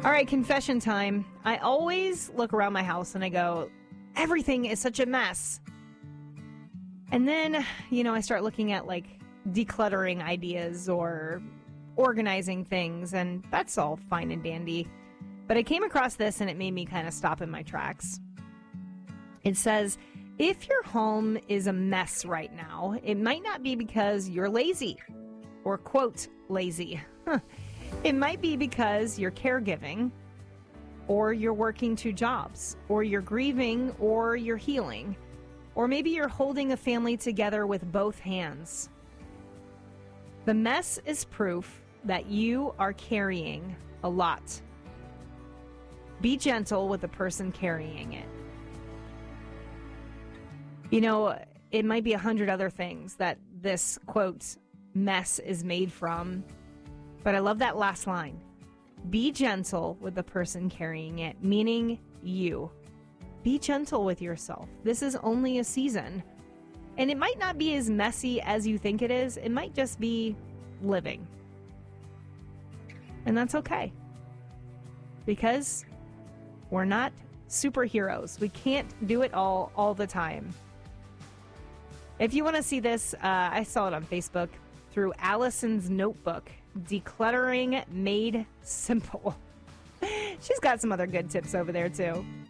All right, confession time. I always look around my house and I go, everything is such a mess. And then, I start looking at like decluttering ideas or organizing things, and that's all fine and dandy. But I came across this and it made me kind of stop in my tracks. It says, if your home is a mess right now, it might not be because you're lazy or, quote, lazy. It might be because you're caregiving, or you're working 2 jobs, or you're grieving, or you're healing, or maybe you're holding a family together with both hands. The mess is proof that you are carrying a lot. Be gentle with the person carrying it. It might be 100 other things that this, quote, mess is made from. But I love that last line. Be gentle with the person carrying it, meaning you. Be gentle with yourself. This is only a season. And it might not be as messy as you think it is. It might just be living. And that's okay. Because we're not superheroes. We can't do it all the time. If you want to see this, I saw it on Facebook through Allison's Notebook. Decluttering Made Simple. She's got some other good tips over there, too.